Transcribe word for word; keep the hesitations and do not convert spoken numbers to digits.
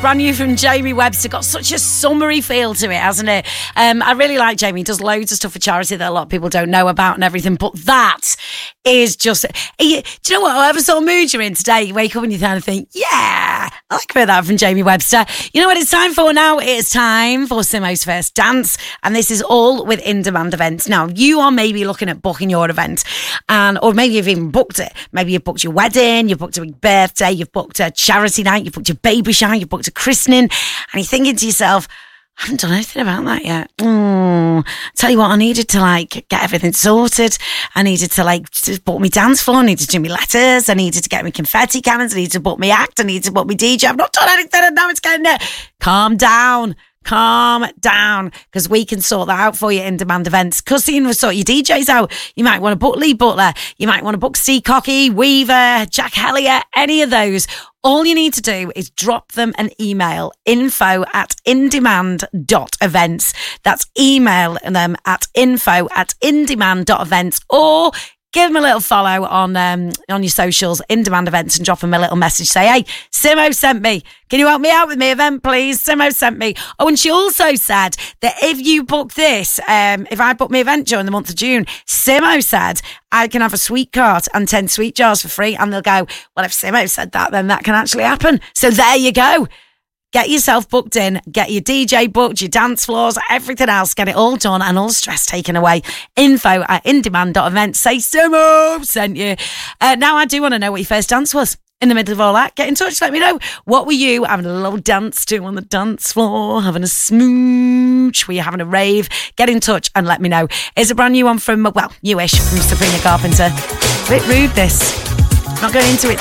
Brand new from Jamie Webster. Got such a summery feel to it, hasn't it? Um, I really like Jamie. He does loads of stuff for charity that a lot of people don't know about and everything. But that is just... He, do you know what? Whatever sort of mood you're in today, you wake up and you kind of think, yeah, I like a bit of that from Jamie Webster. You know what it's time for now? It's time for Simo's First Dance. And this is all with In Demand events. Now, you are maybe looking at booking your event, and or maybe you've even booked it. Maybe you've booked your wedding, you've booked a big birthday, you've booked a charity night, you've booked your baby shower, you've booked a christening, and you're thinking to yourself, I haven't done anything about that yet. Mm. Tell you what, I needed to like get everything sorted. I needed to like to book me dance floor. I needed to do my letters. I needed to get me confetti cannons. I needed to book me act. I needed to book me D J. I've not done anything, and now it's getting there. Calm down. Calm down, because we can sort that out for you in Demand Events. Cussing will sort your D Js out. You might want to book Lee Butler. You might want to book Steve Cocky, Weaver, Jack Hellier, any of those. All you need to do is drop them an email, info at indemand dot events. That's email them at info at indemand dot events, or give them a little follow on um, on your socials, In Demand Events, and drop them a little message. Say, hey, Simo sent me. Can you help me out with my event, please? Simo sent me. Oh, and she also said that if you book this, um, if I book my event during the month of June, Simo said I can have a sweet cart and ten sweet jars for free. And they'll go, well, if Simo said that, then that can actually happen. So there you go. Get yourself booked in, get your D J booked, your dance floors, everything else, get it all done and all stress taken away. Info at indemand dot events. Say Simo sent you. Uh, now I do want to know what your first dance was. In the middle of all that, get in touch, let me know. What were you having a little dance to on the dance floor? Having a smooch? Were you having a rave? Get in touch and let me know. It's a brand new one from, well, newish, from Sabrina Carpenter. A bit rude, this. Not going into it